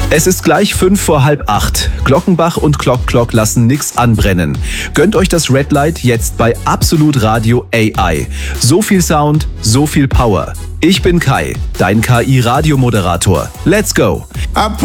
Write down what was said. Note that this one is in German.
Es ist gleich 7:55. Glockenbach und Clock lassen nix anbrennen. Gönnt euch das Red Light jetzt bei Absolut Radio AI. So viel Sound, so viel Power. Ich bin Kai, dein KI-Radiomoderator. Let's go! I